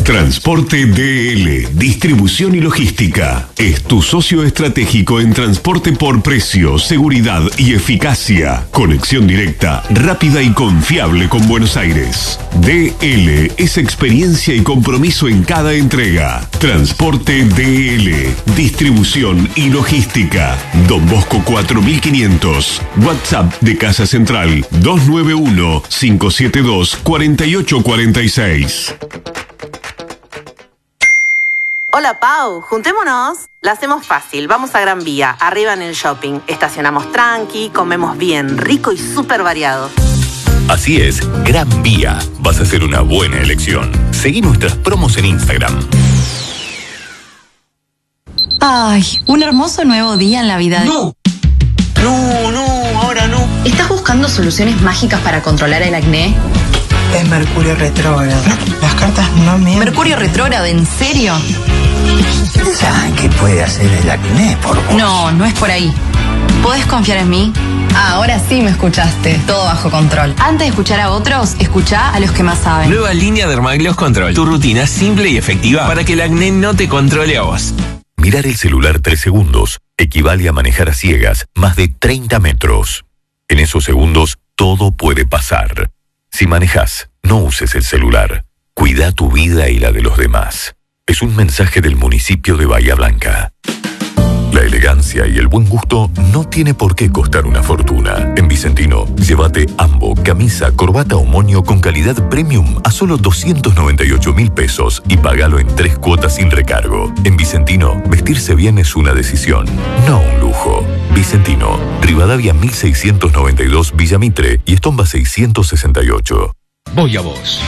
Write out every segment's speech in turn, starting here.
Transporte DL, distribución y logística. Es tu socio estratégico en transporte por precio, seguridad y eficacia. Conexión directa, rápida y confiable con Buenos Aires. DL es experiencia y compromiso en cada entrega. Transporte DL, distribución y logística. Don Bosco 4500. WhatsApp de Casa Central 291-572-4846. Hola Pau, juntémonos. La hacemos fácil, vamos a Gran Vía, arriba en el shopping. Estacionamos tranqui, comemos bien, rico y súper variado. Así es, Gran Vía. Vas a hacer una buena elección. Seguí nuestras promos en Instagram. Ay, un hermoso nuevo día en la vida de... No, ahora no. ¿Estás buscando soluciones mágicas para controlar el acné? Es Mercurio retrógrado. Las cartas no mienten. ¿Mercurio retrógrado? ¿En serio? ¿Saben qué puede hacer el acné por vos? No es por ahí. ¿Podés confiar en mí? Ahora sí me escuchaste. Todo bajo control. Antes de escuchar a otros, escuchá a los que más saben. Nueva línea Dermagloss Control. Tu rutina simple y efectiva para que el acné no te controle a vos. Mirar el celular 3 segundos equivale a manejar a ciegas más de 30 metros. En esos segundos, todo puede pasar. Si manejas, no uses el celular. Cuida tu vida y la de los demás. Es un mensaje del municipio de Bahía Blanca. La elegancia y el buen gusto no tiene por qué costar una fortuna. En Vicentino, llévate ambo, camisa, corbata o moño con calidad premium a solo 298.000 pesos y pagalo en 3 cuotas sin recargo. En Vicentino, vestirse bien es una decisión, no un lujo. Vicentino, Rivadavia 1692 Villa Mitre y Estomba 668. Voy a vos.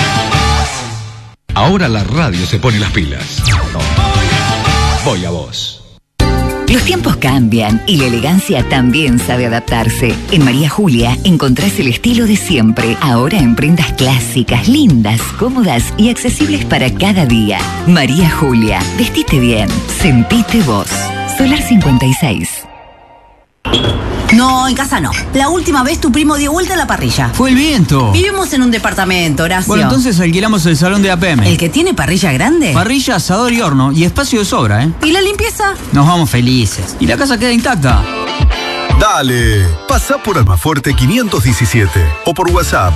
Ahora la radio se pone las pilas. Voy a vos. Los tiempos cambian y la elegancia también sabe adaptarse. En María Julia encontrás el estilo de siempre, ahora en prendas clásicas, lindas, cómodas y accesibles para cada día. María Julia, vestite bien, sentite vos. Solar 56. No, en casa no. La última vez tu primo dio vuelta a la parrilla. Fue el viento. Vivimos en un departamento, Horacio. Bueno, entonces alquilamos el salón de APM. ¿El que tiene parrilla grande? Parrilla, asador y horno. Y espacio de sobra, ¿eh? ¿Y la limpieza? Nos vamos felices. Y la casa queda intacta. Dale, pasa por Almafuerte 517 o por WhatsApp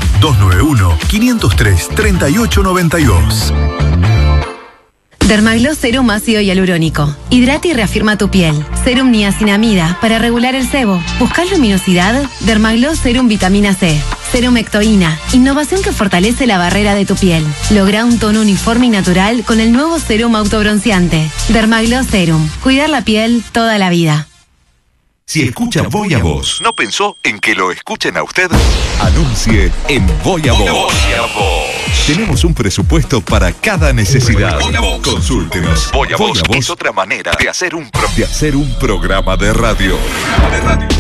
291-503-3892. Dermagloss Serum ácido hialurónico. Hidrata y reafirma tu piel. Serum niacinamida para regular el sebo. ¿Buscas luminosidad? Dermagloss Serum vitamina C. Serum ectoína. Innovación que fortalece la barrera de tu piel. Logra un tono uniforme y natural con el nuevo Serum autobronceante. Dermagloss Serum. Cuidar la piel toda la vida. Si escucha Voy a Vos, ¿no pensó en que lo escuchen a usted? Anuncie en Voy a Vos. Tenemos un presupuesto para cada necesidad. Consúltenos. Voy a Vos es otra manera de hacer un programa de radio.